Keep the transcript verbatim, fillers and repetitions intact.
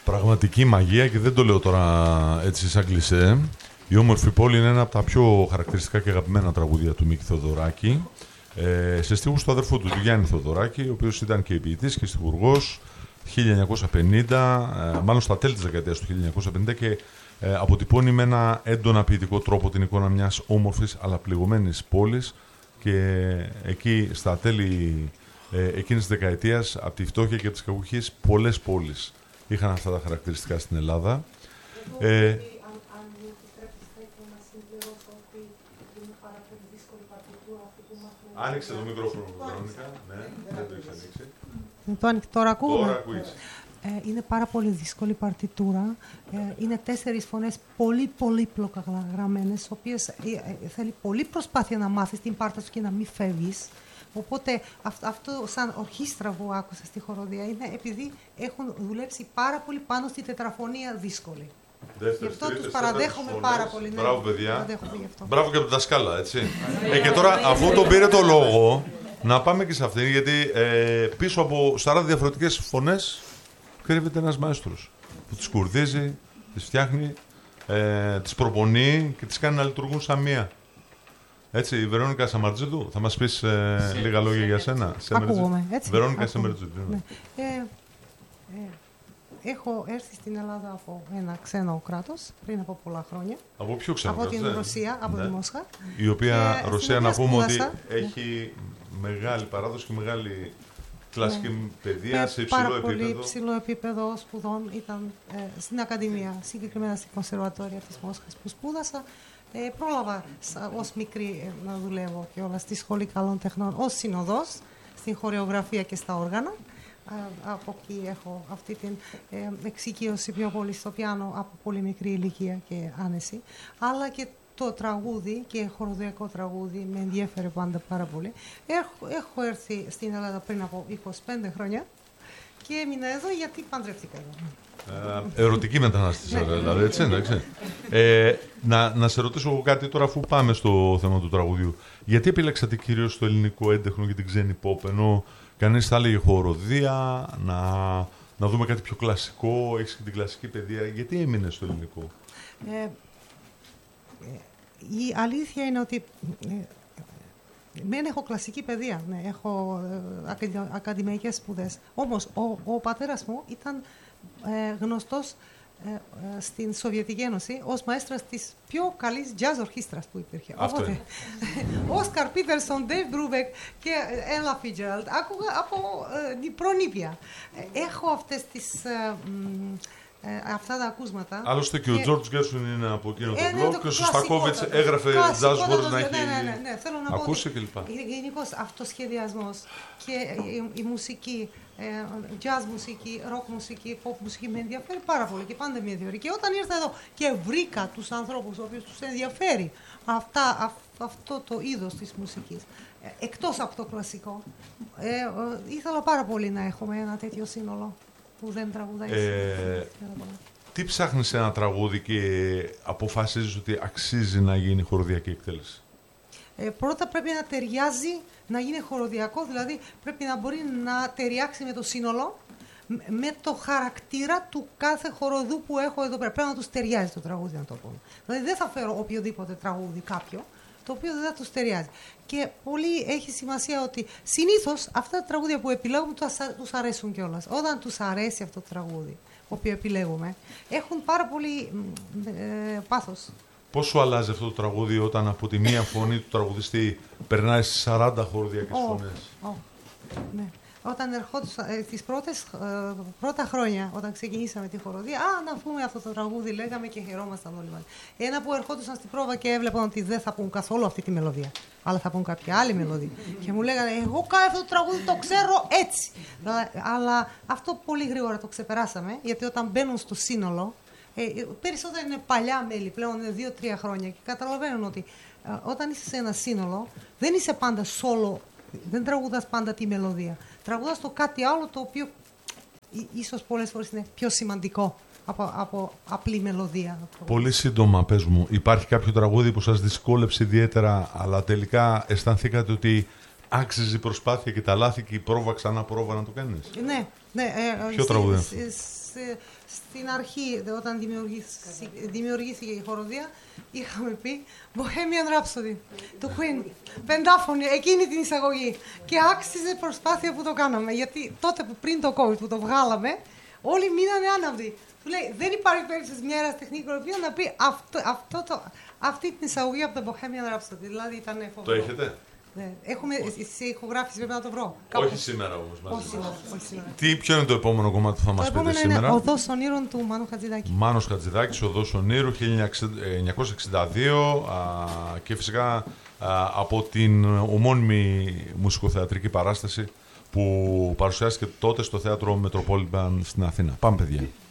Πραγματική μαγεία και δεν το λέω τώρα έτσι σαν κλισέ. Η όμορφη πόλη είναι ένα από τα πιο χαρακτηριστικά και αγαπημένα τραγούδια του Μίκη Θεοδωράκη. Ε, σε στίχους του αδερφού του, του Γιάννη Θεοδωράκη, ο οποίος ήταν και ποιητής και στιχουργός χίλια εννιακόσια πενήντα, ε, μάλλον στα τέλη της δεκαετίας του χίλια εννιακόσια πενήντα και ε, αποτυπώνει με ένα έντονα ποιητικό τρόπο την εικόνα μιας όμορφης αλλά πληγωμένης πόλης και εκεί στα τέλη ε, εκείνης της δεκαετίας από τη φτώχεια και από τις κακουχίες πολλές πόλεις είχαν αυτά τα χαρακτηριστικά στην Ελλάδα. Ε, Άνοιξε το μικρόφωνο, Βερόνικα. Ναι, δεν το έχεις ανοίξει. Το άνοιξε, τώρα ακούγουμε. Τώρα ακούγεις. Ε, είναι πάρα πολύ δύσκολη παρτιτούρα. Ε, είναι τέσσερις φωνές πολύ πολύπλοκα γραμμένες, οποίες ε, ε, θέλει πολύ προσπάθεια να μάθεις την πάρτα σου και να μην φεύγεις. Οπότε αυ- αυτό σαν ορχήστρα που άκουσα στη χοροδία είναι επειδή έχουν δουλέψει πάρα πολύ πάνω στη τετραφωνία δύσκολη. Δεύτερες, γι' αυτό τρίτες, τους παραδέχομαι φωνές. πάρα πολύ. Ναι, μπράβο, παιδιά. Μπράβο και από την δασκάλα, έτσι. ε, και τώρα, αφού τον πήρε το λόγο, να πάμε και σε αυτήν, γιατί ε, πίσω από σαράντα διαφορετικές φωνές κρύβεται ένας μαέστρος που τις κουρδίζει, τις φτιάχνει, ε, τις προπονεί και τις κάνει να λειτουργούν σαν μία. Έτσι, η Βερόνικα Σαμαρτζίδου, θα μας πεις ε, λίγα λόγια για σένα. Ακούγομαι, έτσι. Βερόνικα Σαμαρτζίδου. Ναι. Ε, ε, έχω έρθει στην Ελλάδα από ένα ξένο κράτος πριν από πολλά χρόνια. Από ποιο ξένο Από κράτος, την ναι. Ρωσία, από ναι. τη Μόσχα. Η οποία ε, Ρωσία, να πούμε ότι σπούδασα, έχει ναι. μεγάλη παράδοση και μεγάλη κλασική ναι. παιδεία με σε υψηλό πάρα επίπεδο. Πάρα πολύ υψηλό επίπεδο σπουδών ήταν ε, στην Ακαδημία, συγκεκριμένα στην Κονσερβατόρια της Μόσχας που σπούδασα. Ε, πρόλαβα ως μικρή ε, να δουλεύω και όλα στη Σχολή Καλών Τεχνών ως συνοδός, στην χορεογραφία και στα όργανα. Α, από εκεί έχω αυτή την ε, εξοικείωση πιο πολύ στο πιάνο από πολύ μικρή ηλικία και άνεση. Αλλά και το τραγούδι και χοροδιακό τραγούδι με ενδιέφερε πάντα πάρα πολύ. Έχω, έχω έρθει στην Ελλάδα πριν από είκοσι πέντε χρόνια και έμεινα εδώ γιατί παντρεύτηκα εδώ. Ε, ερωτική μετανάστευση, δηλαδή, έτσι, εντάξει. Ε, να, να σε ρωτήσω εγώ κάτι τώρα, αφού πάμε στο θέμα του τραγουδιού. Γιατί επιλέξατε κυρίως το ελληνικό έντεχνο και την ξένη pop, ενώ κανείς θα έλεγε χοροδία, να, να δούμε κάτι πιο κλασικό, έχεις και την κλασική παιδεία. Γιατί έμεινε στο ελληνικό? Ε, η αλήθεια είναι ότι ε, μεν έχω κλασική παιδεία, ναι, έχω ε, ακαδημαϊκές σπουδές. Όμως ο, ο πατέρας μου ήταν ε, γνωστός ε, ε, στην Σοβιετική Ένωση ως μαέστρας της πιο καλής jazz ορχήστρας που υπήρχε. Αυτό Οπότε, Όσκαρ Πίτερσον, Ντέιβ Μπρούμπεκ και Έλα Φιτζέραλντ, άκουγα από ε, προνήπια. Έχω αυτές τις... Ε, Ε, αυτά τα ακούσματα. Άλλωστε και, και... ο Τζόρτζ Γκέρσον είναι από εκείνο το ε, μπλοκ ναι, και ο Σωστακόβιτς έγραφε jazz χωρίς να έχει ναι, ναι, ναι, ναι. Θέλω να ακούσει κλπ. Γενικώς αυτοσχεδιασμός και η, η μουσική, ε, jazz μουσική, rock μουσική, pop μουσική με ενδιαφέρει πάρα πολύ και πάντα με ενδιαφέρει. Και όταν ήρθα εδώ και βρήκα τους ανθρώπους οποίους τους ενδιαφέρει αυτά, α, αυτό το είδος της μουσικής, ε, εκτός από το κλασικό, ε, ε, ήθελα πάρα πολύ να έχουμε ένα τέτοιο σύνολο που δεν τραγουδάει. Ε, τι ψάχνεις σε ένα τραγούδι και αποφασίζεις ότι αξίζει να γίνει χοροδιακή εκτέλεση? Ε, πρώτα πρέπει να ταιριάζει, να γίνει χοροδιακό, δηλαδή πρέπει να μπορεί να ταιριάξει με το σύνολο, με το χαρακτήρα του κάθε χοροδού που έχω εδώ πέρα. Πρέπει να τους ταιριάζει το τραγούδι, να το πούμε. Δηλαδή δεν θα φέρω οποιοδήποτε τραγούδι κάποιο, το οποίο δεν θα τους ταιριάζει. Και πολύ έχει σημασία ότι συνήθως αυτά τα τραγούδια που επιλέγουμε τους αρέσουν κιόλας. Όταν τους αρέσει αυτό το τραγούδι, το οποίο επιλέγουμε, έχουν πάρα πολύ ε, πάθος. Πώς σου αλλάζει αυτό το τραγούδι όταν από τη μία φωνή του τραγουδιστή περνάει στις σαράντα χοροδιακές oh, φωνές? Oh, ναι. Όταν ερχόντουσαν ε, τις πρώτες, ε, πρώτα χρόνια, όταν ξεκινήσαμε τη χοροδία, α, να πούμε αυτό το τραγούδι, λέγαμε και χαιρόμασταν όλοι μαζί. Ένα που ερχόντουσαν στην πρόβα και έβλεπαν ότι δεν θα πούν καθόλου αυτή τη μελωδία, αλλά θα πούν κάποια άλλη μελωδία. Και μου λέγανε, εγώ κάνω αυτό το τραγούδι, το ξέρω έτσι. Αλλά αυτό πολύ γρήγορα το ξεπεράσαμε, γιατί όταν μπαίνουν στο σύνολο, ε, περισσότερα είναι παλιά μέλη, πλέον είναι δύο-τρία χρόνια και καταλαβαίνουν ότι ε, όταν είσαι σε ένα σύνολο, δεν είσαι πάντα solo. Δεν τραγουδάς πάντα τη μελωδία. Τραγουδάς το κάτι άλλο το οποίο ίσως πολλές φορές είναι πιο σημαντικό από, από απλή μελωδία. Πολύ σύντομα πες μου, υπάρχει κάποιο τραγούδι που σας δυσκόλεψε ιδιαίτερα αλλά τελικά αισθανθήκατε ότι άξιζε η προσπάθεια και τα λάθη και η πρόβα ξανά πρόβα να το κάνεις? Ναι, ναι. Ε, Ποιο τραγούδι? Σε, στην αρχή, όταν δημιουργήθηκε η χοροδία, είχαμε πει Bohemian Rhapsody του Queen. Πεντάφωνη, εκείνη την εισαγωγή. Και άξιζε προσπάθεια που το κάναμε. Γιατί τότε που πριν το COVID που το βγάλαμε, όλοι μείνανε άναυδοι. Του λέει, δεν υπάρχει περίπτωση μια αεραστεχνική κορυφή να πει αυτό, αυτό το, αυτή την εισαγωγή από το Bohemian Rhapsody. Δηλαδή ήταν φοβερό. Το έχετε? Ναι. Έχουμε σε ηχογράφηση, πρέπει να το βρω. Όχι σήμερα όμως. Όχι σήμερα, όχι σήμερα. Τι, ποιο είναι το επόμενο κομμάτι που θα μας πείτε σήμερα? Είναι Οδός Ονείρων του Μάνου Χατζηδάκη. Μάνος Χατζηδάκης, Οδός Ονείρου, χίλια εννιακόσια εξήντα δύο α, και φυσικά α, από την ομώνυμη μουσικοθεατρική παράσταση που παρουσιάστηκε τότε στο θέατρο Μετροπόλιταν στην Αθήνα. Πάμε παιδιά.